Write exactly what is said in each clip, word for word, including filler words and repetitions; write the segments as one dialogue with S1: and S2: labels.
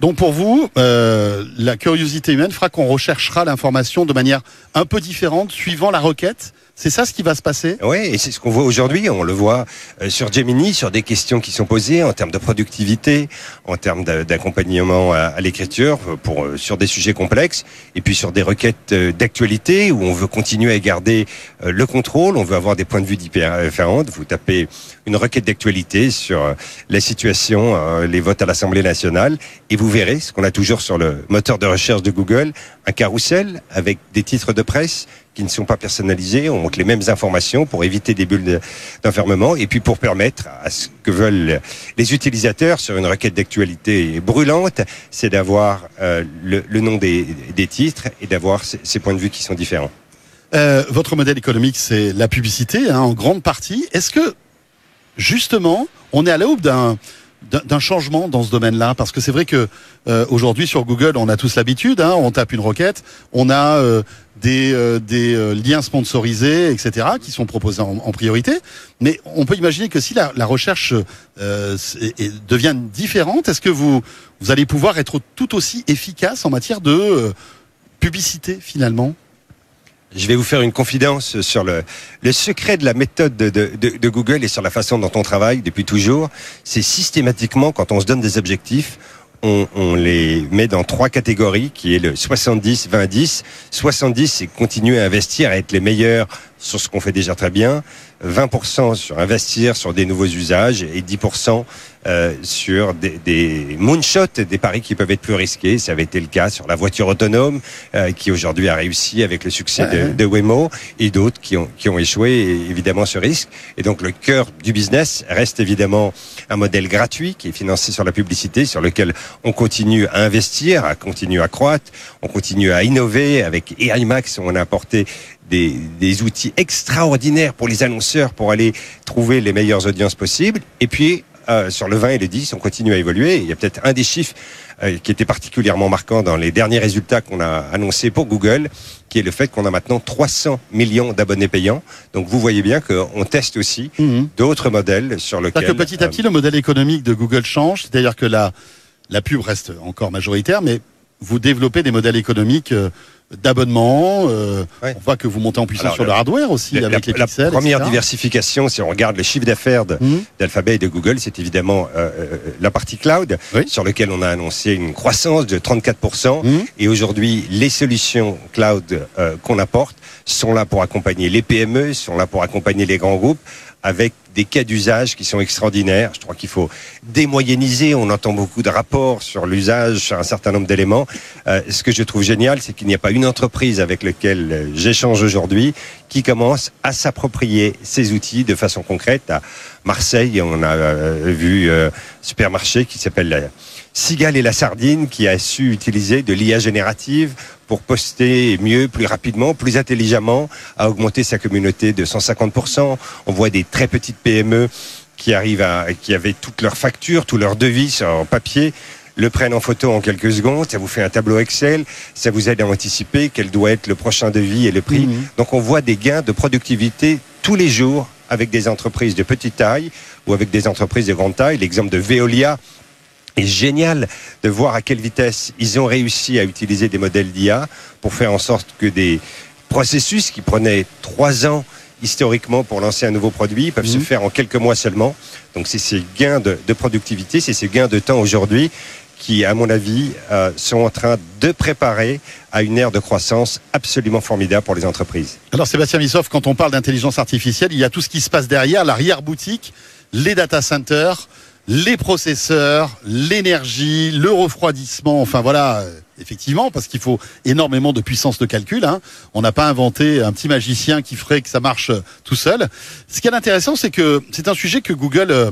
S1: Donc pour vous, euh, la curiosité humaine fera qu'on recherchera l'information de manière un peu différente suivant la requête. C'est ça ce qui va se passer ?
S2: Oui, et c'est ce qu'on voit aujourd'hui. On le voit euh, sur Gemini, sur des questions qui sont posées en termes de productivité, en termes d'accompagnement à, à l'écriture, pour euh, sur des sujets complexes, et puis sur des requêtes euh, d'actualité où on veut continuer à garder euh, le contrôle, on veut avoir des points de vue différents. Vous tapez une requête d'actualité sur euh, la situation, euh, les votes à l'Assemblée nationale, et vous verrez ce qu'on a toujours sur le moteur de recherche de Google, un carrousel avec des titres de presse qui ne sont pas personnalisés, on montre les mêmes informations pour éviter des bulles d'enfermement et puis pour permettre à ce que veulent les utilisateurs sur une requête d'actualité brûlante, c'est d'avoir euh, le, le nom des, des titres et d'avoir ces, ces points de vue qui sont différents.
S1: Euh, votre modèle économique, c'est la publicité, hein, en grande partie. Est-ce que, justement, on est à l'aube d'un... d'un changement dans ce domaine-là, parce que c'est vrai que euh, aujourd'hui sur Google, on a tous l'habitude, hein, on tape une requête, on a euh, des, euh, des euh, liens sponsorisés, et cetera, qui sont proposés en, en priorité. Mais on peut imaginer que si la, la recherche euh, est, est, devient différente, est-ce que vous vous allez pouvoir être tout aussi efficace en matière de euh, publicité finalement ?
S2: Je vais vous faire une confidence sur le, le secret de la méthode de, de, de, de Google et sur la façon dont on travaille depuis toujours. C'est systématiquement, quand on se donne des objectifs, on, on les met dans trois catégories, qui est le soixante-dix vingt dix. soixante-dix, c'est continuer à investir, à être les meilleurs sur ce qu'on fait déjà très bien. vingt pour cent sur investir sur des nouveaux usages et dix pour cent euh, sur des, des moonshots, des paris qui peuvent être plus risqués. Ça avait été le cas sur la voiture autonome euh, qui aujourd'hui a réussi avec le succès de, de Waymo et d'autres qui ont, qui ont échoué et évidemment ce risque. Et donc le cœur du business reste évidemment un modèle gratuit qui est financé sur la publicité, sur lequel on continue à investir, à continuer à croître, on continue à innover. Avec A I Max, on a apporté Des, des outils extraordinaires pour les annonceurs pour aller trouver les meilleures audiences possibles. Et puis, euh, sur le vingt et le dix, on continue à évoluer. Il y a peut-être un des chiffres euh, qui était particulièrement marquant dans les derniers résultats qu'on a annoncés pour Google, qui est le fait qu'on a maintenant trois cents millions d'abonnés payants. Donc, vous voyez bien qu'on teste aussi mmh. d'autres modèles sur lesquels...
S1: Que petit à petit, euh, le modèle économique de Google change. C'est-à-dire que la, la pub reste encore majoritaire, mais vous développez des modèles économiques... Euh, d'abonnement, euh, ouais. On voit que vous montez en puissance Alors, sur le, le hardware aussi, la, avec la, les pixels.
S2: La première
S1: et cetera
S2: diversification, si on regarde le chiffre d'affaires de, mmh. d'Alphabet et de Google, c'est évidemment euh, la partie cloud, oui. sur laquelle on a annoncé une croissance de trente-quatre pour cent. Mmh. Et aujourd'hui, les solutions cloud euh, qu'on apporte sont là pour accompagner les P M E, sont là pour accompagner les grands groupes, avec des cas d'usage qui sont extraordinaires. Je crois qu'il faut démoyenniser. On entend beaucoup de rapports sur l'usage, sur un certain nombre d'éléments. Euh, ce que je trouve génial, c'est qu'il n'y a pas une entreprise avec laquelle j'échange aujourd'hui qui commence à s'approprier ces outils de façon concrète. À Marseille, on a euh, vu euh, un supermarché qui s'appelle la Cigale et la Sardine, qui a su utiliser de l'I A générative pour poster mieux, plus rapidement, plus intelligemment, à augmenter sa communauté de cent cinquante pour cent. On voit des très petites P M E qui arrivent à, qui avaient toutes leurs factures, tous leurs devis sur papier, le prennent en photo en quelques secondes, ça vous fait un tableau Excel, ça vous aide à anticiper quel doit être le prochain devis et le prix. Mmh. Donc on voit des gains de productivité tous les jours avec des entreprises de petite taille ou avec des entreprises de grande taille. L'exemple de Veolia est génial de voir à quelle vitesse ils ont réussi à utiliser des modèles d'I A pour faire en sorte que des processus qui prenaient trois ans historiquement pour lancer un nouveau produit peuvent mmh. se faire en quelques mois seulement. Donc c'est ces gains de, de productivité, c'est ces gains de temps aujourd'hui qui, à mon avis, euh, sont en train de préparer à une ère de croissance absolument formidable pour les entreprises.
S1: Alors Sébastien Missoff, quand on parle d'intelligence artificielle, il y a tout ce qui se passe derrière, l'arrière-boutique, les data centers, les processeurs, l'énergie, le refroidissement, enfin voilà, euh, effectivement, parce qu'il faut énormément de puissance de calcul. Hein. On n'a pas inventé un petit magicien qui ferait que ça marche euh, tout seul. Ce qui est intéressant, c'est que c'est un sujet que Google euh,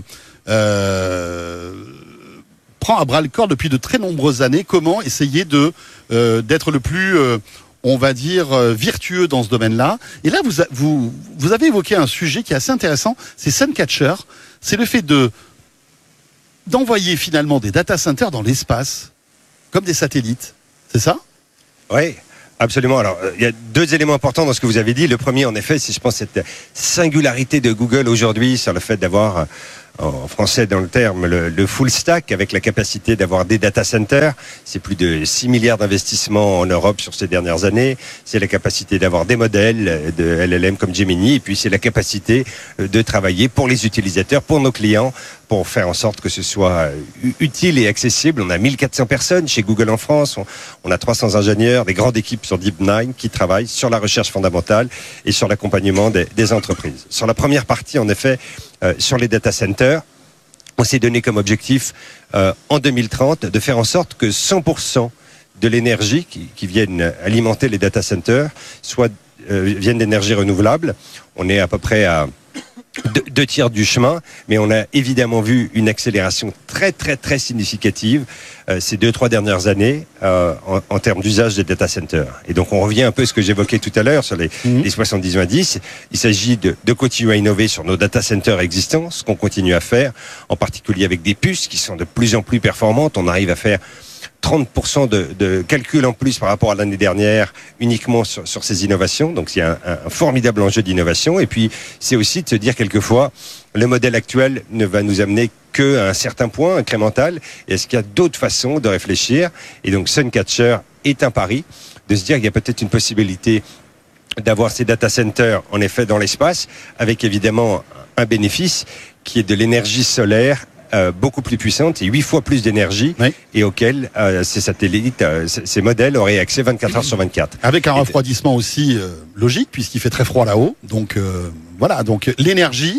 S1: euh, prend à bras le corps depuis de très nombreuses années. Comment essayer de euh, d'être le plus... Euh, on va dire, euh, vertueux dans ce domaine-là. Et là, vous, a, vous, vous avez évoqué un sujet qui est assez intéressant, c'est Suncatcher. C'est le fait de d'envoyer finalement des data centers dans l'espace, comme des satellites. C'est ça ?
S2: Oui, absolument. Alors, il y a deux éléments importants dans ce que vous avez dit. Le premier, en effet, c'est, je pense, cette singularité de Google aujourd'hui sur le fait d'avoir en français dans le terme, le, le full stack, avec la capacité d'avoir des data centers. C'est plus de six milliards d'investissements en Europe sur ces dernières années. C'est la capacité d'avoir des modèles de L L M comme Gemini, et puis c'est la capacité de travailler pour les utilisateurs, pour nos clients, pour faire en sorte que ce soit utile et accessible. On a mille quatre cents personnes chez Google en France, on, on a trois cents ingénieurs, des grandes équipes sur Deep Nine qui travaillent sur la recherche fondamentale et sur l'accompagnement des, des entreprises. Sur la première partie, en effet, euh, sur les data centers, on s'est donné comme objectif euh, en deux mille trente de faire en sorte que cent pour cent de l'énergie qui, qui vienne alimenter les data centers soit euh, vienne d'énergie renouvelable. On est à peu près à deux, deux tiers du chemin, mais on a évidemment vu une accélération très très très significative euh, ces deux trois dernières années euh, en, en termes d'usage des data centers. Et donc on revient un peu à ce que j'évoquais tout à l'heure sur les, mmh. les soixante-dix vingt dix. Il s'agit de, de continuer à innover sur nos data centers existants, ce qu'on continue à faire, en particulier avec des puces qui sont de plus en plus performantes. On arrive à faire trente pour cent de, de calcul en plus par rapport à l'année dernière uniquement sur, sur ces innovations. Donc il y a un, un formidable enjeu d'innovation. Et puis c'est aussi de se dire quelquefois, le modèle actuel ne va nous amener qu'à un certain point incrémental. Et est-ce qu'il y a d'autres façons de réfléchir? Et donc Suncatcher est un pari, de se dire qu'il y a peut-être une possibilité d'avoir ces data centers en effet dans l'espace, avec évidemment un bénéfice qui est de l'énergie solaire Euh, beaucoup plus puissante et huit fois plus d'énergie, oui. et auquel euh, ces satellites, euh, ces modèles auraient accès vingt-quatre heures sur vingt-quatre.
S1: Avec un refroidissement aussi euh, logique, puisqu'il fait très froid là-haut. Donc euh, voilà, donc l'énergie,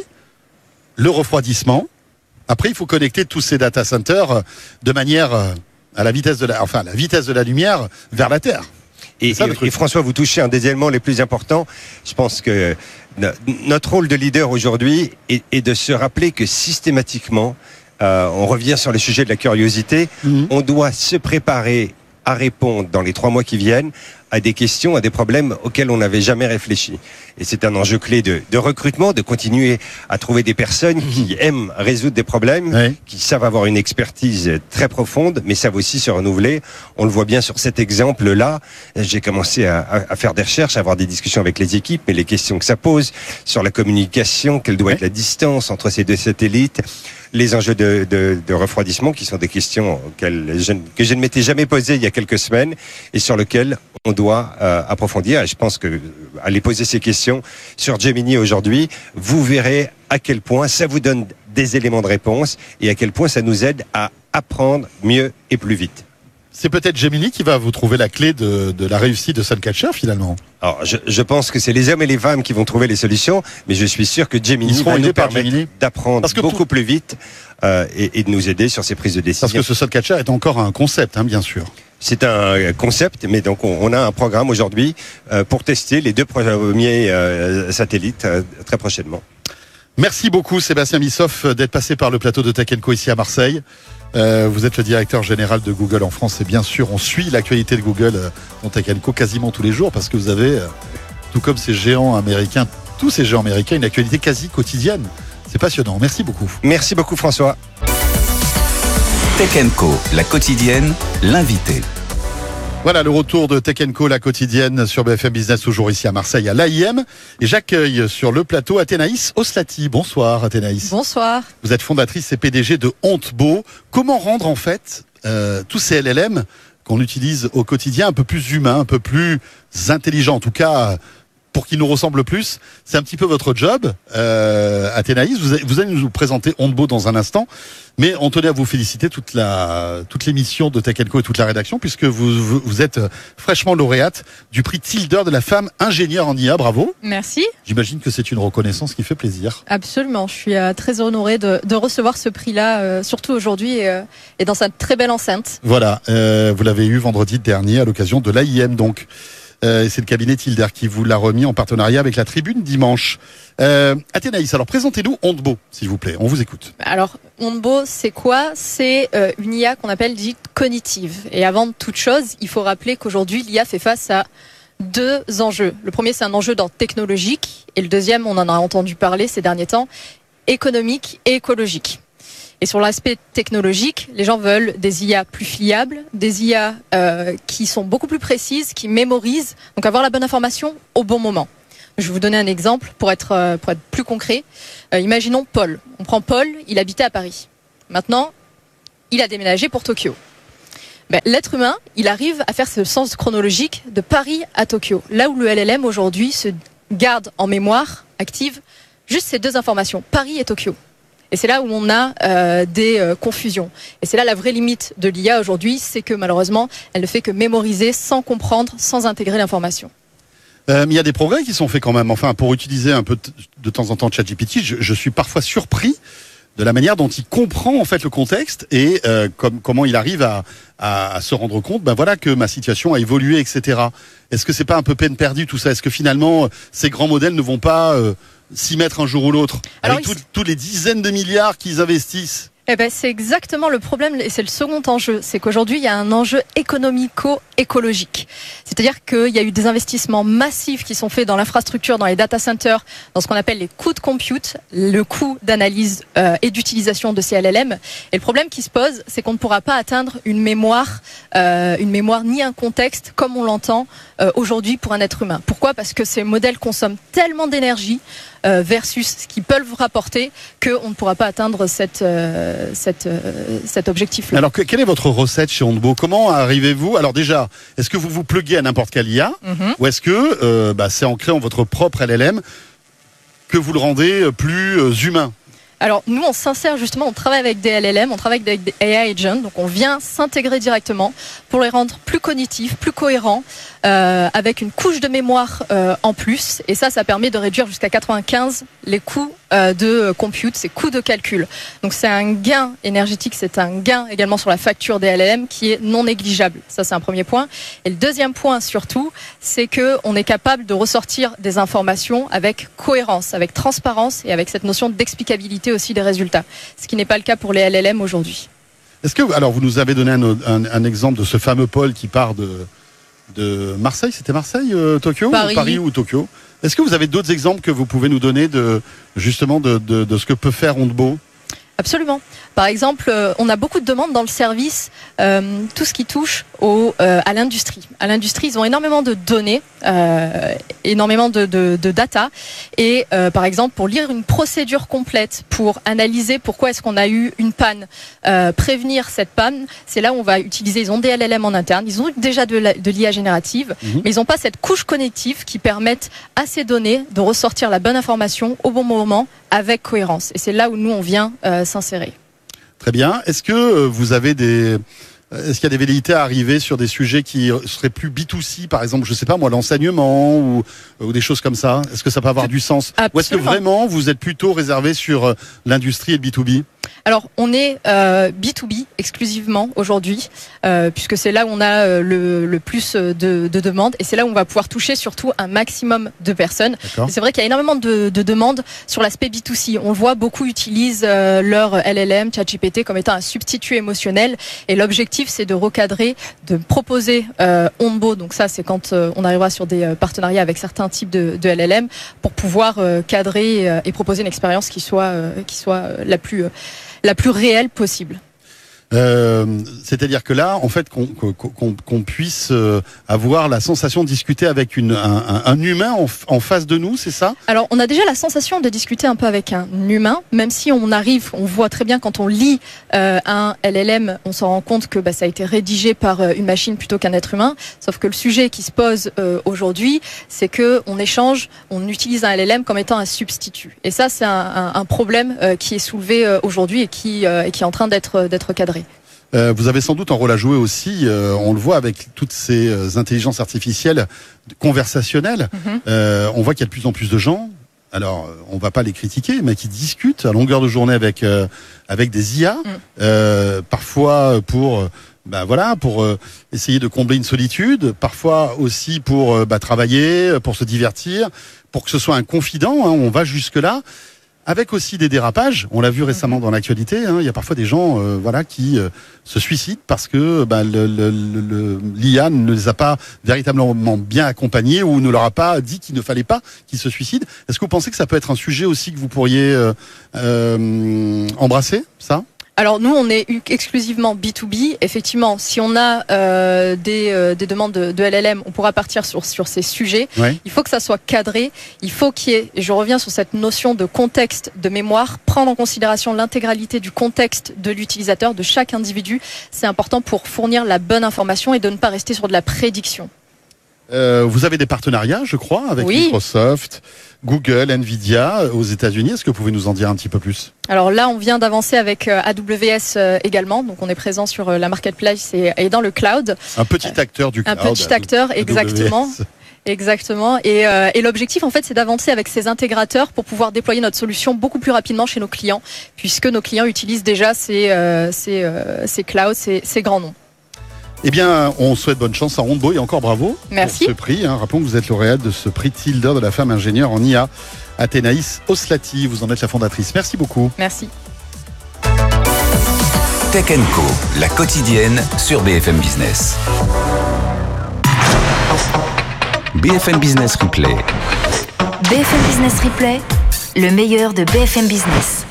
S1: le refroidissement. Après, il faut connecter tous ces data centers de manière euh, à la vitesse de la, enfin, la vitesse de la lumière vers la Terre.
S2: Et, ça, et, et François, vous touchez un des éléments les plus importants. Je pense que notre rôle de leader aujourd'hui est, est de se rappeler que systématiquement, euh, on revient sur le sujet de la curiosité, mmh. on doit se préparer à répondre dans les trois mois qui viennent à des questions, à des problèmes auxquels on n'avait jamais réfléchi. Et c'est un enjeu clé de, de recrutement, de continuer à trouver des personnes mmh. qui aiment résoudre des problèmes, oui. qui savent avoir une expertise très profonde, mais savent aussi se renouveler. On le voit bien sur cet exemple-là. J'ai commencé à, à faire des recherches, à avoir des discussions avec les équipes, mais les questions que ça pose sur la communication, quelle doit oui. être la distance entre ces deux satellites, les enjeux de, de, de refroidissement, qui sont des questions auxquelles je, que je ne m'étais jamais posées il y a quelques semaines, et sur lesquelles on doit euh, approfondir. Et je pense que aller poser ces questions sur Gemini aujourd'hui, vous verrez à quel point ça vous donne des éléments de réponse et à quel point ça nous aide à apprendre mieux et plus vite.
S1: C'est peut-être Gemini qui va vous trouver la clé de, de la réussite de Suncatcher finalement.
S2: Alors, je, je pense que c'est les hommes et les femmes qui vont trouver les solutions, mais je suis sûr que Gemini va nous permettre Gemini. d'apprendre beaucoup tout... plus vite euh, et, et de nous aider sur ces prises de décision.
S1: Parce que ce Suncatcher est encore un concept, hein, bien sûr.
S2: C'est un concept, mais donc on, on a un programme aujourd'hui euh, pour tester les deux premiers euh, satellites euh, très prochainement.
S1: Merci beaucoup Sébastien Missoff d'être passé par le plateau de Tech and Co ici à Marseille. Euh, vous êtes le directeur général de Google en France et bien sûr on suit l'actualité de Google euh, dans Tech and Co quasiment tous les jours parce que vous avez, euh, tout comme ces géants américains, tous ces géants américains, une actualité quasi quotidienne. C'est passionnant. Merci beaucoup.
S2: Merci beaucoup François.
S3: Tech and Co, la quotidienne, l'invité.
S1: Voilà le retour de Tech and Co, la quotidienne sur B F M Business, toujours ici à Marseille à l'A I M. Et j'accueille sur le plateau Athénaïs Oslati. Bonsoir Athénaïs.
S4: Bonsoir.
S1: Vous êtes fondatrice et P D G de Ontbo. Comment rendre en fait euh, tous ces L L M qu'on utilise au quotidien un peu plus humains, un peu plus intelligents, en tout cas pour qu'ils nous ressemblent plus? C'est un petit peu votre job, euh, Athénaïs. Vous, vous allez nous présenter Ontbo dans un instant. Mais on tenait à vous féliciter toute la, toute l'émission de Tech and Co et toute la rédaction, puisque vous, vous, vous êtes fraîchement lauréate du prix Tilder de la femme ingénieure en I A. Bravo.
S4: Merci.
S1: J'imagine que c'est une reconnaissance qui fait plaisir.
S4: Absolument. Je suis euh, très honorée de, de recevoir ce prix-là, euh, surtout aujourd'hui et, euh, et dans cette très belle enceinte.
S1: Voilà. Euh, vous l'avez eu vendredi dernier à l'occasion de l'A I M, donc. Euh, c'est le cabinet Tilder qui vous l'a remis en partenariat avec la Tribune dimanche. Euh, Athénaïs, alors présentez-nous Ontbo, s'il vous plaît. On vous écoute.
S4: Alors, Ontbo, c'est quoi? C'est euh, une I A qu'on appelle dite cognitive. Et avant toute chose, il faut rappeler qu'aujourd'hui, l'I A fait face à deux enjeux. Le premier, c'est un enjeu dans technologique. Et le deuxième, on en a entendu parler ces derniers temps, économique et écologique. Et sur l'aspect technologique, les gens veulent des I A plus fiables, des I A euh, qui sont beaucoup plus précises, qui mémorisent, donc avoir la bonne information au bon moment. Je vais vous donner un exemple pour être, euh, pour être plus concret. Euh, imaginons Paul. On prend Paul, il habitait à Paris. Maintenant, il a déménagé pour Tokyo. Ben, l'être humain, il arrive à faire ce sens chronologique de Paris à Tokyo. Là où le L L M aujourd'hui se garde en mémoire active juste ces deux informations, Paris et Tokyo. Et c'est là où on a euh, des euh, confusions. Et c'est là la vraie limite de l'I A aujourd'hui, c'est que malheureusement, elle ne fait que mémoriser sans comprendre, sans intégrer l'information.
S1: Euh, mais il y a des progrès qui sont faits quand même. Enfin, pour utiliser un peu t- de temps en temps ChatGPT, je, je suis parfois surpris de la manière dont il comprend en fait le contexte et euh, comme, comment il arrive à, à, à se rendre compte, ben voilà, que ma situation a évolué, et cetera. Est-ce que c'est pas un peu peine perdue tout ça? Est-ce que finalement ces grands modèles ne vont pas euh, s'y mettre un jour ou l'autre,
S4: Alors,
S1: avec tout, tous les dizaines de milliards qu'ils investissent?
S4: Eh ben, c'est exactement le problème et c'est le second enjeu. C'est qu'aujourd'hui, il y a un enjeu économico-écologique. C'est-à-dire qu'il y a eu des investissements massifs qui sont faits dans l'infrastructure, dans les data centers, dans ce qu'on appelle les coûts de compute, le coût d'analyse euh, et d'utilisation de ces L L M. Et le problème qui se pose, c'est qu'on ne pourra pas atteindre une mémoire, euh, une mémoire ni un contexte comme on l'entend euh, aujourd'hui pour un être humain. Pourquoi ? Parce que ces modèles consomment tellement d'énergie euh, versus ce qu'ils peuvent rapporter qu'on ne pourra pas atteindre cette... Euh, Cette, euh, cet objectif-là.
S1: Alors, que, quelle est votre recette chez Ondbo? Comment arrivez-vous? Alors déjà, est-ce que vous vous pluguez à n'importe quel I A
S4: Mm-hmm.
S1: ou est-ce que euh, bah, c'est en créant votre propre L L M que vous le rendez plus euh, humain?
S4: Alors nous on s'insère justement, on travaille avec des L L M, on travaille avec des A I agents, donc on vient s'intégrer directement pour les rendre plus cognitifs, plus cohérents, euh, avec une couche de mémoire euh, en plus, et ça, ça permet de réduire jusqu'à quatre-vingt-quinze les coûts euh, de compute, ces coûts de calcul. Donc c'est un gain énergétique, c'est un gain également sur la facture des L L M qui est non négligeable. Ça c'est un premier point. Et le deuxième point surtout, c'est que on est capable de ressortir des informations avec cohérence, avec transparence et avec cette notion d'explicabilité aussi des résultats, ce qui n'est pas le cas pour les L L M aujourd'hui.
S1: Est-ce que, alors vous nous avez donné un, un, un exemple de ce fameux Paul qui part de, de Marseille, c'était Marseille, euh, Tokyo,
S4: Paris.
S1: ou Paris ou Tokyo. Est-ce que vous avez d'autres exemples que vous pouvez nous donner de justement de, de, de ce que peut faire Ondbo?
S4: Absolument. Par exemple, euh, on a beaucoup de demandes dans le service, euh, tout ce qui touche au, euh, à l'industrie. À l'industrie, ils ont énormément de données, euh, énormément de, de, de data. Et euh, par exemple, pour lire une procédure complète, pour analyser pourquoi est-ce qu'on a eu une panne, euh, prévenir cette panne, c'est là où on va utiliser, ils ont des L L M en interne, ils ont déjà de, la, de l'I A générative, mmh. mais ils n'ont pas cette couche cognitive qui permette à ces données de ressortir la bonne information au bon moment avec cohérence. Et c'est là où nous, on vient euh, s'insérer.
S1: Très bien. Est-ce que vous avez des... Est-ce qu'il y a des velléités à arriver sur des sujets qui seraient plus B deux C, par exemple, je sais pas moi, l'enseignement ou, ou des choses comme ça? Est-ce que ça peut avoir du sens?
S4: Absolument.
S1: Ou est-ce que vraiment vous êtes plutôt réservé sur l'industrie et le B deux B?
S4: Alors, on est euh, B deux B exclusivement aujourd'hui, euh, puisque c'est là où on a euh, le, le plus de, de demandes et c'est là où on va pouvoir toucher surtout un maximum de personnes. Et c'est vrai qu'il y a énormément de, de demandes sur l'aspect B deux C. On le voit, beaucoup utilisent euh, leur L L M, ChatGPT comme étant un substitut émotionnel et l'objectif c'est de recadrer, de proposer euh, Ondbo, donc ça c'est quand euh, on arrivera sur des euh, partenariats avec certains types de, de L L M pour pouvoir euh, cadrer euh, et proposer une expérience qui soit, euh, qui soit euh, la plus... Euh, la plus réelle possible.
S1: Euh, c'est-à-dire que là, en fait, qu'on, qu'on, qu'on puisse euh, avoir la sensation de discuter avec une, un, un humain en, en face de nous, c'est ça?
S4: Alors, on a déjà la sensation de discuter un peu avec un humain, même si on arrive, on voit très bien quand on lit euh, un L L M, on s'en rend compte que bah, ça a été rédigé par euh, une machine plutôt qu'un être humain. Sauf que le sujet qui se pose euh, aujourd'hui, c'est que on échange, on utilise un L L M comme étant un substitut. Et ça, c'est un, un, un problème euh, qui est soulevé euh, aujourd'hui et qui, euh, et qui est en train d'être, d'être cadré.
S1: Euh, vous avez sans doute un rôle à jouer aussi, euh, on le voit avec toutes ces euh, intelligences artificielles conversationnelles. Mm-hmm. Euh, on voit qu'il y a de plus en plus de gens, alors on va pas les critiquer, mais qui discutent à longueur de journée avec euh, avec des I A, mm. euh, parfois pour bah voilà pour euh, essayer de combler une solitude, parfois aussi pour euh, bah, travailler, pour se divertir, pour que ce soit un confident. Hein, on va jusque là. Avec aussi des dérapages, on l'a vu récemment dans l'actualité, hein, il y a parfois des gens euh, voilà, qui euh, se suicident parce que bah, le, le, le, l'I A ne les a pas véritablement bien accompagnés ou ne leur a pas dit qu'il ne fallait pas qu'ils se suicident. Est-ce que vous pensez que ça peut être un sujet aussi que vous pourriez euh, euh, embrasser, ça ?
S4: Alors nous, on est exclusivement B deux B. Effectivement, si on a euh, des, euh, des demandes de, de L L M, on pourra partir sur, sur ces sujets.
S1: Ouais.
S4: Il faut que ça soit cadré. Il faut qu'il y ait, et je reviens sur cette notion de contexte, de mémoire, prendre en considération l'intégralité du contexte de l'utilisateur, de chaque individu. C'est important pour fournir la bonne information et de ne pas rester sur de la prédiction.
S1: Euh, vous avez des partenariats, je crois, avec
S4: oui.
S1: Microsoft, Google, Nvidia aux États-Unis. Est-ce que vous pouvez nous en dire un petit peu plus ?
S4: Alors là, on vient d'avancer avec A W S également. Donc on est présent sur la marketplace et, et dans le cloud.
S1: Un petit acteur du cloud.
S4: Un petit acteur,
S1: A W S.
S4: exactement. Exactement. Et, euh, et l'objectif, en fait, c'est d'avancer avec ces intégrateurs pour pouvoir déployer notre solution beaucoup plus rapidement chez nos clients, puisque nos clients utilisent déjà ces, euh, ces, euh, ces clouds, ces, ces grands noms.
S1: Eh bien, on souhaite bonne chance à Rondeboy et encore bravo
S4: Merci.
S1: pour ce prix. Hein. Rappelons que vous êtes lauréate de ce prix Tilder de la femme ingénieure en I A. Athénaïs Oslati, vous en êtes la fondatrice. Merci beaucoup.
S4: Merci.
S3: Tech and Co, la quotidienne sur B F M Business. B F M Business Replay.
S5: B F M Business Replay, le meilleur de B F M Business.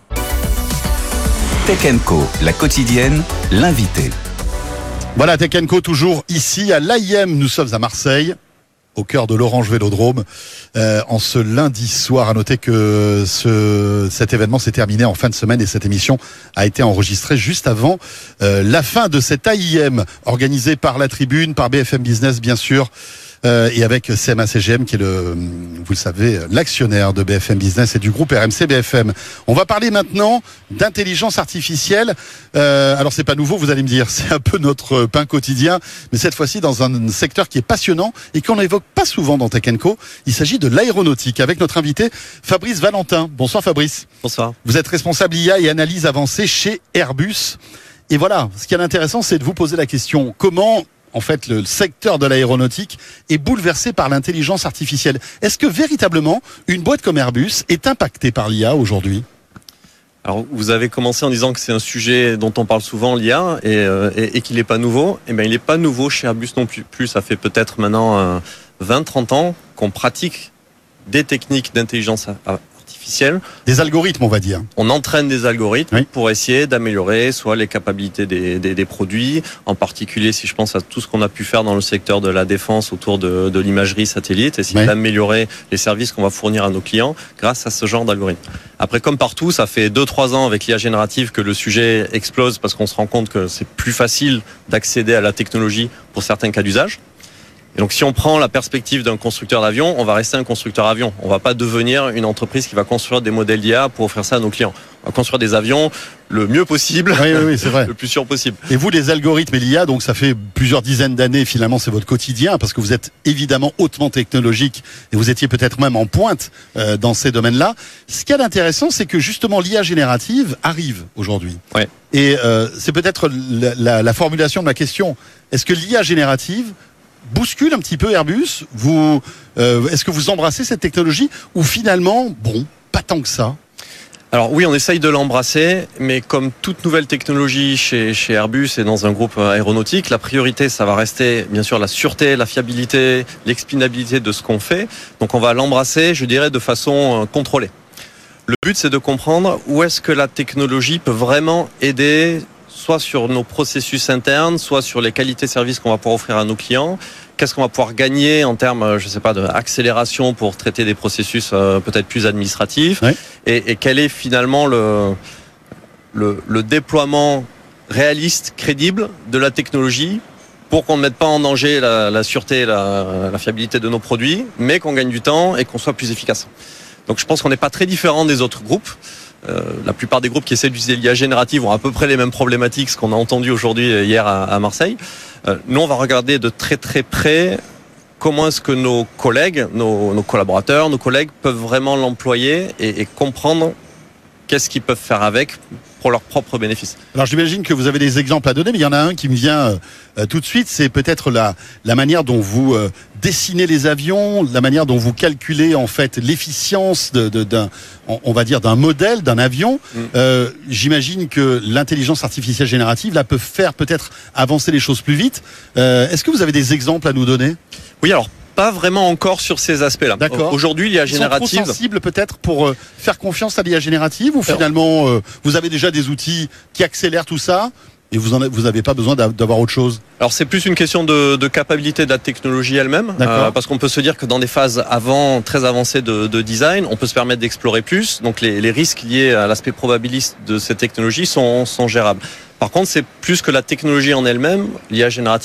S3: Tech and Co, la quotidienne, l'invité.
S1: Voilà, Tech and Co toujours ici à l'A I M. Nous sommes à Marseille, au cœur de l'Orange Vélodrome, euh, en ce lundi soir. À noter que ce, cet événement s'est terminé en fin de semaine et cette émission a été enregistrée juste avant euh, la fin de cette A I M organisée par La Tribune, par B F M Business bien sûr. Euh, et avec C M A C G M qui est le, vous le savez, l'actionnaire de B F M Business et du groupe R M C B F M. On va parler maintenant d'intelligence artificielle. Euh, alors c'est pas nouveau, vous allez me dire, c'est un peu notre pain quotidien, mais cette fois-ci dans un secteur qui est passionnant et qu'on n'évoque pas souvent dans Tech and Co. Il s'agit de l'aéronautique avec notre invité Fabrice Valentin. Bonsoir Fabrice.
S6: Bonsoir.
S1: Vous êtes responsable I A et analyse avancée chez Airbus. Et voilà, ce qui est intéressant, c'est de vous poser la question, comment en fait, le secteur de l'aéronautique est bouleversé par l'intelligence artificielle. Est-ce que véritablement, une boîte comme Airbus est impactée par l'I A aujourd'hui ?
S6: Alors, vous avez commencé en disant que c'est un sujet dont on parle souvent, l'I A, et, euh, et, et qu'il n'est pas nouveau. Eh bien, il n'est pas nouveau chez Airbus non plus. plus ça fait peut-être maintenant euh, vingt trente ans qu'on pratique des techniques d'intelligence artificielle.
S1: Des algorithmes, on va dire.
S6: On entraîne des algorithmes
S1: oui.
S6: pour essayer d'améliorer soit les capacités des, des, des produits, en particulier si je pense à tout ce qu'on a pu faire dans le secteur de la défense autour de, de l'imagerie satellite, essayer oui. d'améliorer les services qu'on va fournir à nos clients grâce à ce genre d'algorithme. Après, comme partout, ça fait deux trois ans avec l'I A générative que le sujet explose parce qu'on se rend compte que c'est plus facile d'accéder à la technologie pour certains cas d'usage. Et donc, si on prend la perspective d'un constructeur d'avion, on va rester un constructeur avion. On va pas devenir une entreprise qui va construire des modèles d'I A pour offrir ça à nos clients. On va construire des avions le mieux possible,
S1: oui, oui, oui, c'est vrai.
S6: le plus sûr possible.
S1: Et vous, les algorithmes et l'I A, donc ça fait plusieurs dizaines d'années, finalement, c'est votre quotidien, parce que vous êtes évidemment hautement technologique et vous étiez peut-être même en pointe euh, dans ces domaines-là. Ce qui est intéressant, c'est que justement l'I A générative arrive aujourd'hui.
S6: Ouais.
S1: Et euh, c'est peut-être la, la, la formulation de ma question. Est-ce que l'I A générative bouscule un petit peu Airbus ? Vous, euh, est-ce que vous embrassez cette technologie ou finalement, bon, pas tant que ça ?
S6: Alors oui, on essaye de l'embrasser, mais comme toute nouvelle technologie chez, chez Airbus et dans un groupe aéronautique, la priorité, ça va rester bien sûr la sûreté, la fiabilité, l'expinabilité de ce qu'on fait. Donc on va l'embrasser, je dirais, de façon contrôlée. Le but, c'est de comprendre où est-ce que la technologie peut vraiment aider, soit sur nos processus internes, soit sur les qualités de services qu'on va pouvoir offrir à nos clients. Qu'est-ce qu'on va pouvoir gagner en termes, je sais pas, d'accélération pour traiter des processus euh, peut-être plus administratifs.
S1: Ouais.
S6: Et, et quel est finalement le, le, le déploiement réaliste, crédible de la technologie pour qu'on ne mette pas en danger la, la sûreté et la, la fiabilité de nos produits, mais qu'on gagne du temps et qu'on soit plus efficace. Donc je pense qu'on n'est pas très différent des autres groupes. Euh, la plupart des groupes qui essaient d'utiliser l'I A générative ont à peu près les mêmes problématiques, ce qu'on a entendu aujourd'hui hier à, à Marseille. Euh, nous, on va regarder de très très près comment est-ce que nos collègues, nos, nos collaborateurs, nos collègues peuvent vraiment l'employer et, et comprendre qu'est-ce qu'ils peuvent faire avec pour leurs propres bénéfices.
S1: Alors j'imagine que vous avez des exemples à donner, mais il y en a un qui me vient euh, tout de suite, c'est peut-être la, la manière dont vous euh, dessinez les avions, la manière dont vous calculez en fait l'efficience de, de, d'un, on va dire d'un modèle, d'un avion. Mm. Euh, j'imagine que l'intelligence artificielle générative là peut faire peut-être avancer les choses plus vite. Euh, est-ce que vous avez des exemples à nous donner ?
S6: Oui, alors pas vraiment encore sur ces aspects-là.
S1: D'accord.
S6: Aujourd'hui, l'I A
S1: Ils sont
S6: générative.
S1: trop sensibles peut-être pour euh, faire confiance à l'I A générative ou finalement euh, vous avez déjà des outils qui accélèrent tout ça et vous en, vous n'avez pas besoin d'avoir autre chose?
S6: Alors c'est plus une question de, de capacité de la technologie elle-même, euh, parce qu'on peut se dire que dans des phases avant très avancées de, de design, on peut se permettre d'explorer plus. Donc les, les risques liés à l'aspect probabiliste de cette technologie sont, sont gérables. Par contre, c'est plus que la technologie en elle-même, l'I A générative